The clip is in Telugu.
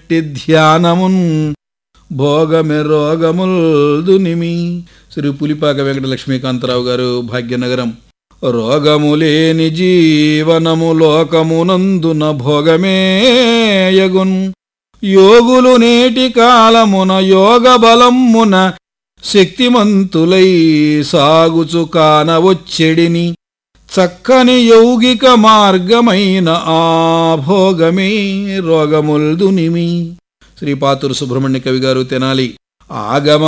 నట్టి ధ్యానమున్ భోగమె రోగముల్దునిమి. శ్రీ పులిపాక వెంకట లక్ష్మీకాంతరావు గారు, భాగ్యనగరం. రోగములేని జీవనము లోకమునందున భోగమేయగున్. యోగులు నేటి కాలమున యోగ బలమ్మున శక్తిమంతులై సాగుచు కానవొచ్చెడిని. చక్కని యౌగిక మార్గమైన ఆ భోగమే రోగముల్దునిమి. శ్రీ పాతూరు సుబ్రహ్మణ్య కవి గారు, తెనాలి. ఆగమ